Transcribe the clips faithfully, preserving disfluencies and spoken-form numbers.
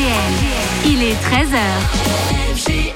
L. Il est treize heures.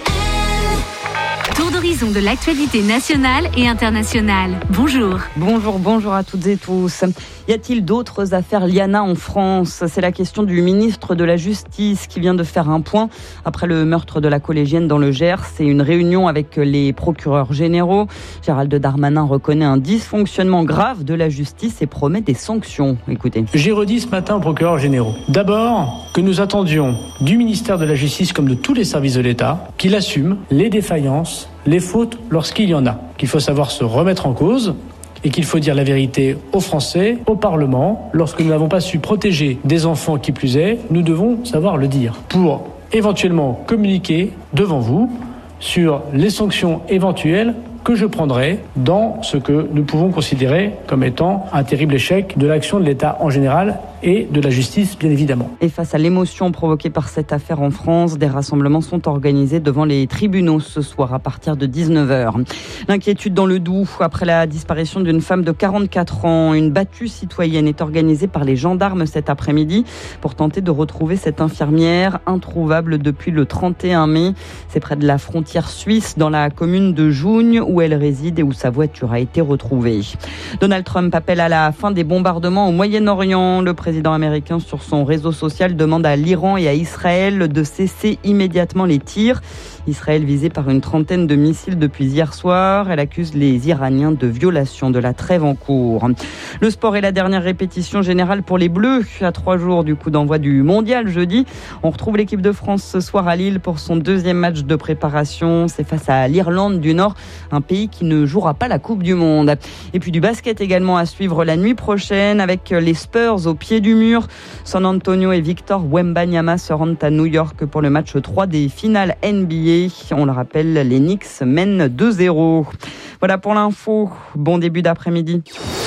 Tour d'horizon de l'actualité nationale et internationale. Bonjour. Bonjour, bonjour à toutes et tous. Y a-t-il d'autres affaires Liana en France ? C'est la question du ministre de la Justice qui vient de faire un point après le meurtre de la collégienne dans le Gers. C'est une réunion avec les procureurs généraux. Gérald Darmanin reconnaît un dysfonctionnement grave de la justice et promet des sanctions. Écoutez. J'ai redit ce matin aux procureurs généraux. D'abord, que nous attendions du ministère de la Justice comme de tous les services de l'État qu'il assume les défaillances, les fautes lorsqu'il y en a. Qu'il faut savoir se remettre en cause et qu'il faut dire la vérité aux Français, au Parlement. Lorsque nous n'avons pas su protéger des enfants qui plus est, nous devons savoir le dire pour éventuellement communiquer devant vous sur les sanctions éventuelles que je prendrai dans ce que nous pouvons considérer comme étant un terrible échec de l'action de l'État en général et de la justice, bien évidemment. Et face à l'émotion provoquée par cette affaire en France, des rassemblements sont organisés devant les tribunaux ce soir à partir de dix-neuf heures. L'inquiétude dans le Doubs après la disparition d'une femme de quarante-quatre ans. Une battue citoyenne est organisée par les gendarmes cet après-midi pour tenter de retrouver cette infirmière introuvable depuis le trente et un mai. C'est près de la frontière suisse, dans la commune de Jougne, où elle réside et où sa voiture a été retrouvée. Donald Trump appelle à la fin des bombardements au Moyen-Orient. Le président américain, sur son réseau social, demande à l'Iran et à Israël de cesser immédiatement les tirs. Israël visé par une trentaine de missiles depuis hier soir. Elle accuse les Iraniens de violation de la trêve en cours. Le sport est la dernière répétition générale pour les Bleus. À trois jours du coup d'envoi du mondial jeudi, on retrouve l'équipe de France ce soir à Lille pour son deuxième match de préparation. C'est face à l'Irlande du Nord, un pays qui ne jouera pas la Coupe du Monde. Et puis du basket également à suivre la nuit prochaine avec les Spurs au pied du mur. San Antonio et Victor Wembanyama se rendent à New York pour le match trois des finales N B A. On le rappelle, les Knicks mènent deux zéro. Voilà pour l'info. Bon début d'après-midi.